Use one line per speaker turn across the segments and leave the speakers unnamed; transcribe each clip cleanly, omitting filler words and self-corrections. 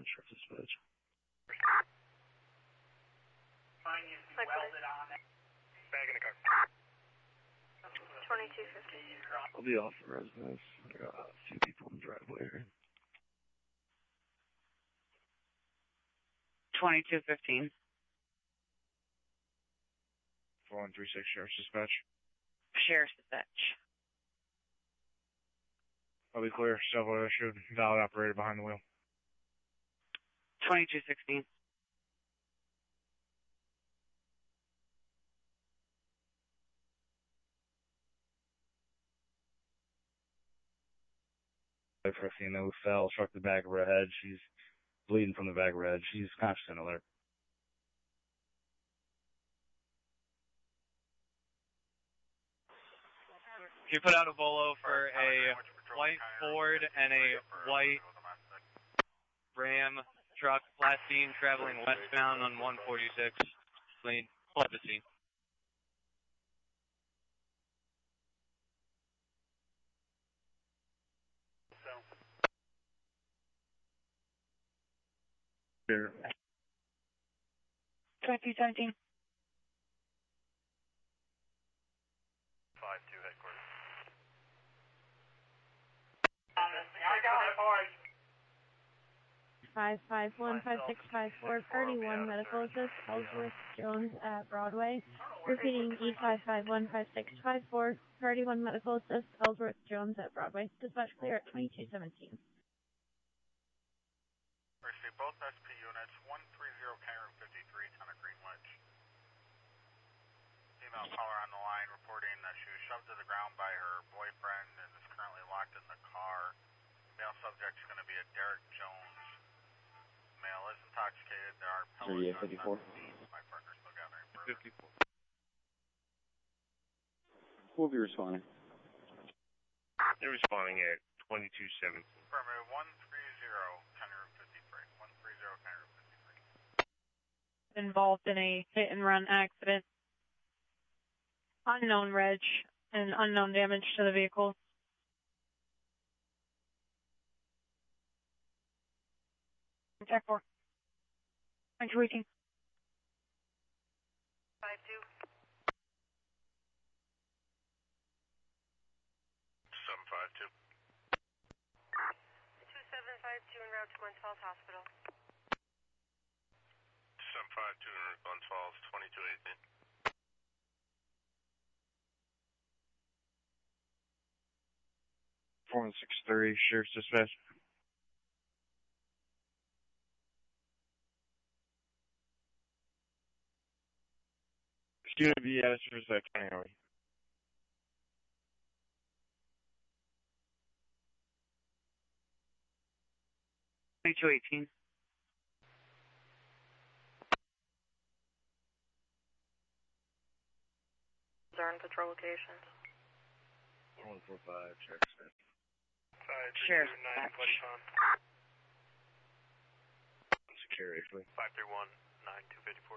Sheriff Dispatch.
Back in the car.
2250.
I'll be off the residence. I got a few people in the driveway.
2215.
4136 Sheriff's Dispatch.
Sheriff's Dispatch.
I'll be clear. Several issued. Valid operator behind the wheel.
2216.
For a female who fell, struck the back of her head. She's bleeding from the back of her head. She's conscious and alert.
Can you put out a bolo for a white Ford and a white Ram truck, last seen traveling westbound on 146, lane, flood the scene.
Sure.
2217.
5-2 headquarters.
I got it, boys.
5515654 31 medical assist Ellsworth Jones at Broadway. Repeating E5515654 31 medical assist Ellsworth Jones at Broadway. Dispatch clear at 2217.
Receive both SP units, 130 County Route 53, ton of Green Ledge. Female caller on the line reporting that she was shoved to the ground by her boyfriend and is currently locked in the car. Male subject is going to be a Derek Jones. Male is intoxicated. There are pellet guns on the scene. My partner's still gathering further.
54.
Who will be responding?
They're responding at 2217. Affirmative, 130 County Route 53. 130 County Route 53.
Involved in a hit and run accident. Unknown reg and unknown damage to the vehicle. Check 4. Thank you, waiting.
52.
752.
2752 en route to Glens Falls Hospital.
752 in Glens Falls, 2218.
.63 Sheriff's Dispatch. Student B Sheriff's Dispatch, County.
2218.
Zern patrol locations.
145 Sheriff's Dispatch.
Sheriff's
532-9
Dispatch.
Bloodshot.
Security, please.
531-9254.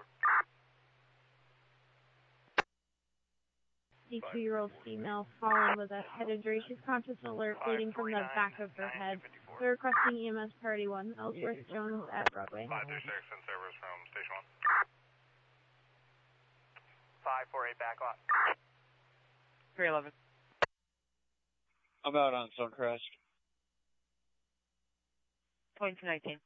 52-year-old female fallen with a head injury. She's conscious and alert, bleeding from the back of her head. They're requesting EMS Priority 1, Ellsworth Jones at Broadway.
526 and servers from Station 1.
548 back lot.
311.
I'm out on Suncrest.
2219.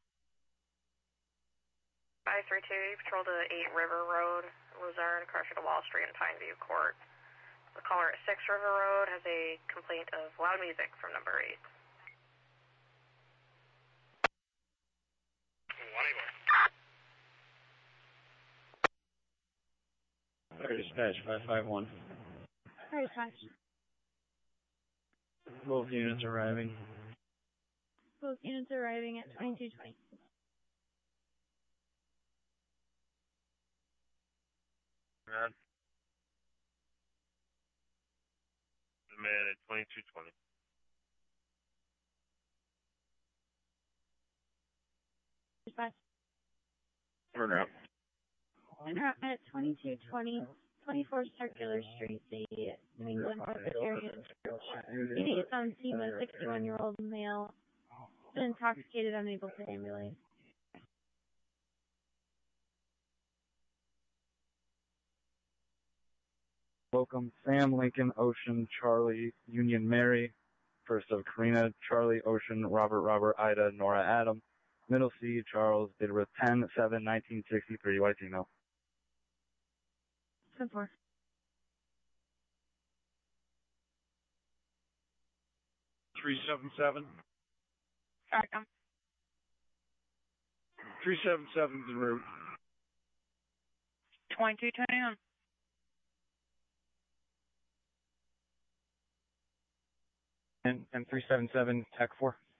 532, patrol to 8 River Road, Luzerne, crusher to Wall Street and Pineview Court. The caller at 6 River Road has a complaint of loud music from number 8.
181.
Fire Dispatch, 551.
Fire Dispatch.
Both units arriving.
Both units arriving at 2220.
Man. The man at 2220.
Dispatch.
Turn out.
En route at 2220, 24 Circular Street, the New England Presbyterian Church. It's on scene with a 61-year-old male, been intoxicated, unable to ambulate.
Welcome, Sam, Lincoln, Ocean, Charlie, Union, Mary. First of Karina, Charlie, Ocean, Robert, Ida, Nora, Adam. Middle C, Charles, date of birth 10/7/1963, white female.
10-4.
377.
Alright,
377's en route.
2221.
And 377, TAC 4.